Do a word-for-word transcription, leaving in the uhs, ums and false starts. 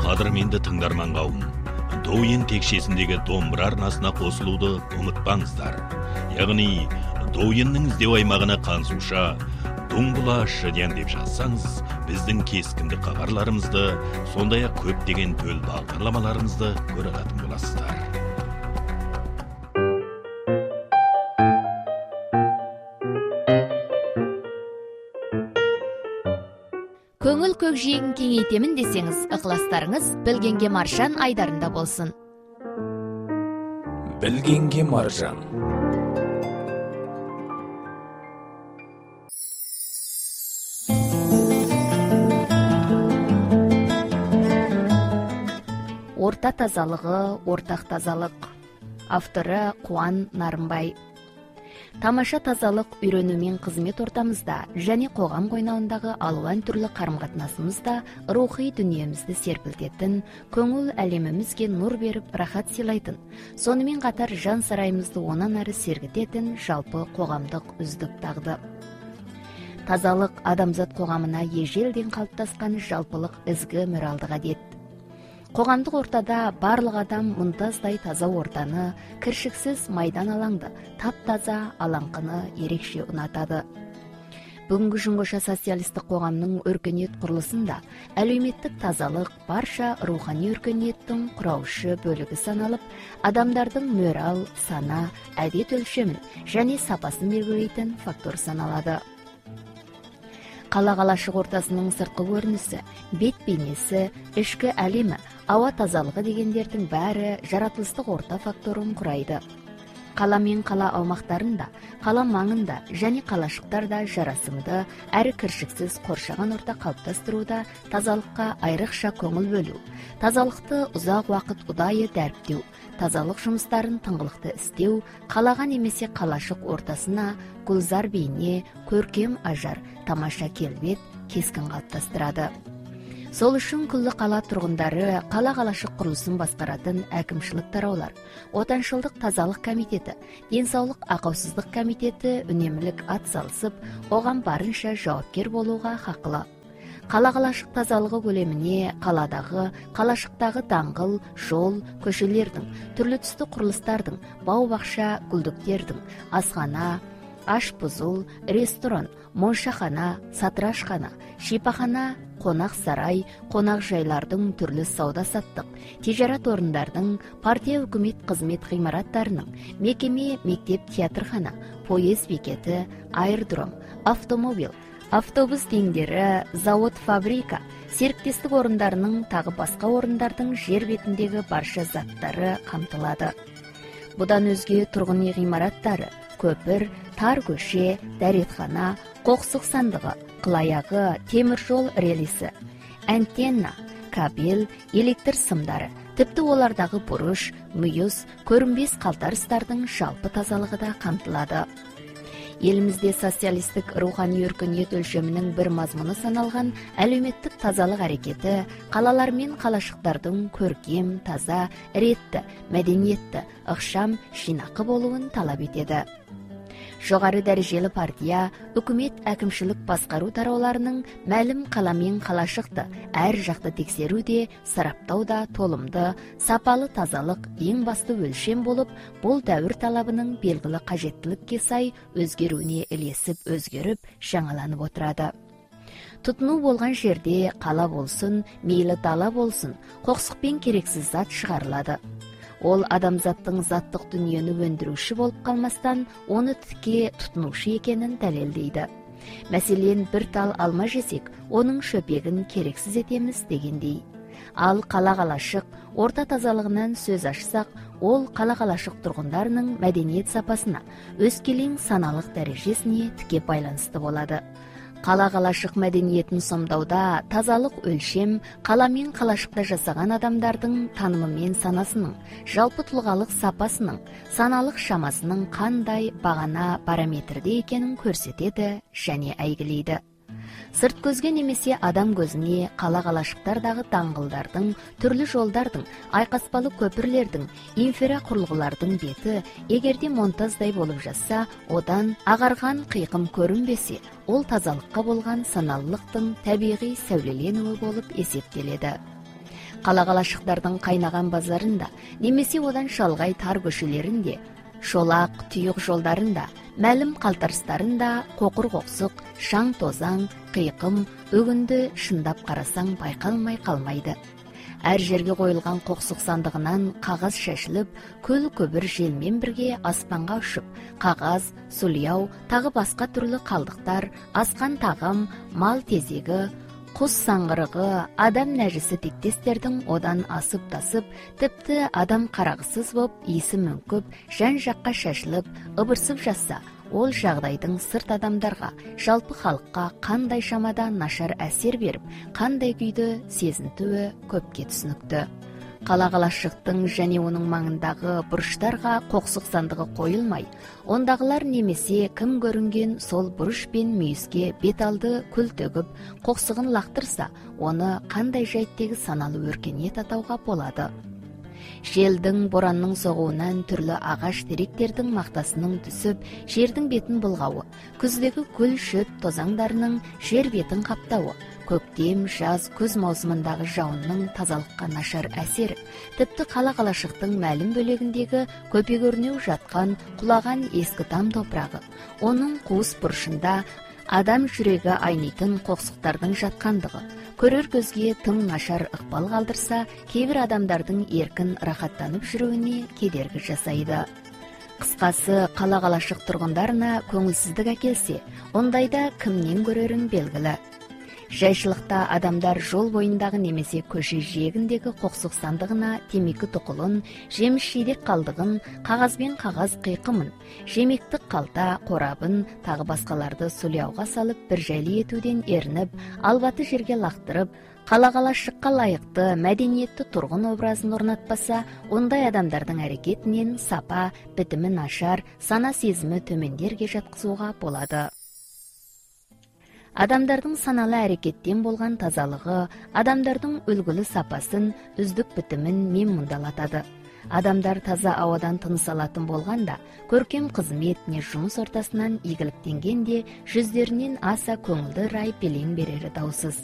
Қадірменді тыңдарман қауым, Доуен текшесіндегі домбыра арнасына қосылуды ұмытпаңыздар. Яғни, Доуеннің іздеу аймағына қансуша, Дуңбұла шыден деп жазсаңыз, біздің кескінді хабарларымызды, сондай-ақ көптеген төл бағдарламаларымызды көре алатын боласыздар. Көңіл көкжиегін кеңейтемін десеңіз, ықыластарыңыз Білгенге Маржан айдарында болсын. Білгенге Маржан. Орта тазалығы, ортақ тазалық. Авторы Қуан Нарымбай. Тамаша тазалық үйренумен қызмет ортамызда және қоғам қойнауындағы алуан түрлі қарым-қатынасымызда рухи дүниемізді серпілтетін, көңіл әлемімізге нұр беріп рахат сыйлайтын, сонымен қатар жан сарайымызды онан әрі сергітетін жалпы қоғамдық үздік дағды. Тазалық адамзат қоғамына ежелден қалыптасқан жалпылық ізгі моральдық әдет. Қоғамдық ортада барлық адам мұнтаздай таза ортаны, кіршіксіз майдан алаңды, тап-таза алаңқыны ерекше ұнатады. Бүгінгі жүңгіша социалистік қоғамның өркениет құрылысында әлеуметтік тазалық барша рухани өркениеттің құраушы бөлігі саналып, адамдардың мораль, сана, әдет өлшемін және сапасын белгілейтін фактор саналады. Қала қалашық ортасының сыртқы көрінісі, бет бейнесі, ішкі әлемі, ауа тазалығы дегендердің бәрі жаратылыстық орта факторын құрайды. Қала мен қала аумақтарында, қала маңында және қалашықтарда жарасымды, әрі кіршіксіз қоршаған орта қалыптастыруда тазалыққа айрықша көңіл бөлу, тазалықты ұзақ уақыт ұдайы дәріптеу, тазалық жұмыстарын тыңғылықты істеу, қалаға немесе қалашық ортасына гүлзар бейне, көркем ажар, тамаша келбет, кескін қалыптастырады. Сол үшін күллі қала тұрғындары қала қалашық құрылысын басқаратын әкімшілік тараулар, отаншылдық тазалық комитеті, денсаулық ақаусыздық комитеті үнемлік ат салысып, оған барынша жауапкер болуға хақылы. Қала қалашық тазалығы көлеміне қаладағы, қалашықтағы даңғыл, жол, көшелердің, түрлі түсті құрылыстардың, бау-бақша, гүлдіктердің, асхана, аш-бұзыл, ресторан, моншахана, сатрашхана, шипахана, қонақ сарай, қонақ жайлардың түрлі сауда-саттық, тижарат орындардың, партия үкімет қызмет ғимараттарының, мекеме, мектеп, театрхана, поезд бекеті, аэродром, автомобиль, автобус деңдері, завод, фабрика, серіктестік орындарының тағы басқа орындардың жер бетіндегі барша заттары қамтылады. Бұдан өзге тұрғын үй ғимараттары, көпір, тар көше, дәретхана, қоқсық сандығы, қылаяғы, темір жол релисі, антенна, кабель, электр сымдары, тіпті олардағы бұрыш, мүйіз, көрінбес қалтарыстардың жалпы тазалығы да қамтылады. Елімізде социалистік рухани өркениет өлшемінің бір мазмұны саналған әлеуметтік тазалық әрекеті қалалар мен қалашықтардың көркем, таза, ретті, мәдениетті, ықшам, жинақы болуын талап етеді. Жоғары дәрежелі партия, үкімет әкімшілік басқару тарауларының мәлім қала мен қалашықты әр жақты тексеруде, сараптауда толымды, сапалы тазалық ең басты өлшем болып, бұл дәуір талабының белгілі қажеттілікке сай өзгеруіне ілесіп өзгеріп, жаңаланып отырады. Тұтыну болған жерде қала болсын, мейлі дала болсын, қоқсықпен керексіз зат шығарылады. Ол адамзаттың заттық дүниені өндіруші болып қалмастан, оны тіке тұтынушы екенін дәлелдейді. Мәселен, бір тал алма жесек, оның шөпегін керексіз етеміз дегендей. Ал қала қалашық, орта тазалығынан сөз ашсақ, ол қала қалашық тұрғындарының мәдениет сапасына, өскелең саналық дәрежесіне тіке байланысты болады. Қала қалашық мәдениетін сомдауда тазалық өлшем қала мен қалашықта жасаған адамдардың танымы мен санасының, жалпы тұлғалық сапасының, саналық шамасының қандай бағана параметрде екенін көрсетеді және әйгілейді. Сырт көзге немесе адам көзіне қала қалашықтардағы даңғылдардың, түрлі жолдардың, айқаспалы көпірлердің, инфрақұрылғылардың беті егерде монтаздай болып жатса, одан ағарған қиқым көрінбесе, ол тазалыққа болған саналылықтың табиғи сәулеленуі болып есептеледі. Калагалашыктардын кайнаган базарында немесе одан шалгай тар көшөлөрүндө, шолак түйүк жолдарында, мәлім калтарыстарында кокур коксук, шаң тозаң, кыйкым, өгүндү шындап карасаң байкалмай калмайды. Әр жерге коюлган коксук сандыгынан кагаз шашылып, көл көбүр желмен бирге аспанга ұшып, кагаз, сульяу, тагы башка түрлүү калдыктар, аскан тагам, мал тезеги, куз саңгырыгы, адам нәжиси тиктестердин одан асып тасып, типти адам карагысыз болуп, ийси мөңкүп, жан жакка шашылып, ыбырсып жатса, ол жагдайдын сырт адамдарга, жалпы халыкка кандай шамада нашар әсер берип, кандай күйдө сезинтүүбү көпкө түшүнүктүү. Калагалашыктын және онун маңындагы буруштарга коксук сандыгы коюлмай, ондагылар немесе ким көрүнген сол буруш пен мүйүзгө бет алды күл төгүп, коксугун лактырса, оны кандай жайттеги саналуу өркениет атауга болот. Желдин, боранның согуунан түрлүү агаш теректердин мактасынын түсүп, жердин бетин булгабы, күздөгү көл шөп тозаңдарынын жер бетин каптабы, көктем, жаз, күз маусумундагы жаунның тазалыкка нашар әсери, типти калагалашыктын мәлим бөлөгүндөгү көпөгөрүнүп жаткан, кулаган эски там топурагы, онун куус бурушунда адам жүрөгү айныйтын коксуктардын жаткандыгы, көрөр көзгө тым нашар ыкпал калдырса, кээ бир адамдардын эркин рахаттанып жүрүүнү кедерги жасайды. Кыскасы, калагалашык тургундарына көңүлсүздүк акелсе, ондайда кимдин көрөрүн белгиле. Жайшылыкта адамдар жол боюндагы немесе көшө жээгиндеги коксук сандыгына темеки токулун, жемиш жидек калдыгын, кагаз бен кагаз кыйкымын, жемектик калта, корабын, тагы баскаларды сульяуга салып бир жайлы этүүдөн эринип, албаты жерге лактырып, калагалашыкка ылайыктуу мәдениеттүү тургун образын орнатпаса, ондай адамдардын аракетинен сапа, битими нашар, сана сезими төмөндерге жаткызууга болот. Адамдардын саналы аракеттен болгон тазалыгы, адамдардын үлгүлүү сапасын, үздүк битимин мемундалатады. Адамдар таза абадан тыныс алатын болганда, көркем кызмет не жумуш ортасынан ийгиликтенгенде, жүздөрүнүн аса көңүлдүү ырайып белең берери даусыз.